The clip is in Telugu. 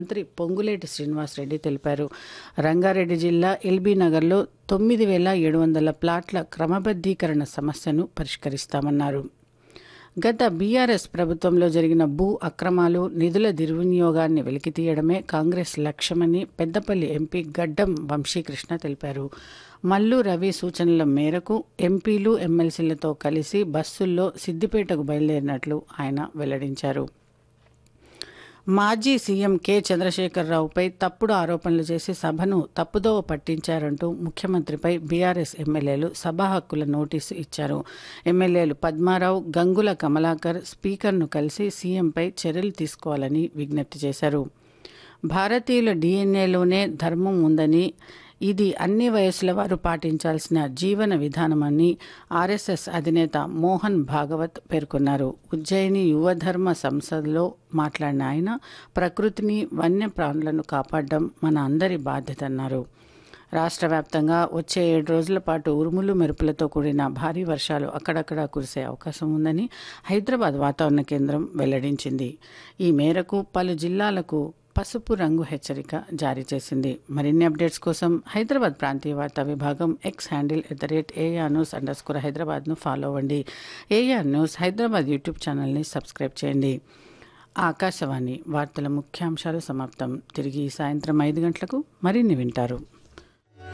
మంత్రి పొంగులేటి శ్రీనివాసరెడ్డి తెలిపారు. రంగారెడ్డి జిల్లా ఎల్బీ నగర్లో 9,700 ప్లాట్ల క్రమబద్ధీకరణ సమస్యను పరిష్కరిస్తామన్నారు. గత బీఆర్ఎస్ ప్రభుత్వంలో జరిగిన భూ అక్రమాలు, నిధుల దుర్వినియోగాన్ని వెలికితీయడమే కాంగ్రెస్ లక్ష్యమని పెద్దపల్లి ఎంపీ గడ్డం వంశీకృష్ణ తెలిపారు. మల్లు రవి సూచనల మేరకు ఎంపీలు, ఎమ్మెల్సీలతో కలిసి బస్సుల్లో సిద్దిపేటకు బయలుదేరినట్లు ఆయన వెల్లడించారు. మాజీ సీఎం కె చంద్రశేఖరరావుపై తప్పుడు ఆరోపణలు చేసి సభను తప్పుదోవ పట్టించారంటూ ముఖ్యమంత్రిపై బీఆర్ఎస్ ఎమ్మెల్యేలు సభా హక్కుల నోటీసు ఇచ్చారు. ఎమ్మెల్యేలు పద్మారావు, గంగుల కమలాకర్ స్పీకర్ను కలిసి సీఎంపై చర్యలు తీసుకోవాలని విజ్ఞప్తి చేశారు. భారతీయుల డీఎన్ఏలోనే ధర్మం ఉందని, ఇది అన్ని వయసుల వారు పాటించాల్సిన జీవన విధానమని ఆర్ఎస్ఎస్ అధినేత మోహన్ భాగవత్ పేర్కొన్నారు. ఉజ్జయిని యువధర్మ సంసద్లో మాట్లాడిన ఆయన, ప్రకృతిని, వన్యప్రాణులను కాపాడడం మన అందరి బాధ్యత అన్నారు. రాష్ట్ర వ్యాప్తంగా వచ్చే 7 రోజుల పాటు ఉరుములు మెరుపులతో కూడిన భారీ వర్షాలు అక్కడక్కడా కురిసే అవకాశం ఉందని హైదరాబాద్ వాతావరణ కేంద్రం వెల్లడించింది. ఈ మేరకు పలు జిల్లాలకు పసుపు రంగు హెచ్చరిక జారీ చేసింది. మరిన్ని అప్డేట్స్ కోసం హైదరాబాద్ ప్రాంతీయ వార్తా విభాగం ఎక్స్ హ్యాండిల్ @ARnews_Hyderabadను ఫాలో అవ్వండి. AR న్యూస్ హైదరాబాద్ యూట్యూబ్ ఛానల్ని సబ్స్క్రైబ్ చేయండి. ఆకాశవాణి వార్తల ముఖ్యాంశాలు సమాప్తం. తిరిగి సాయంత్రం 5 గంటలకు మరిన్ని వింటారు.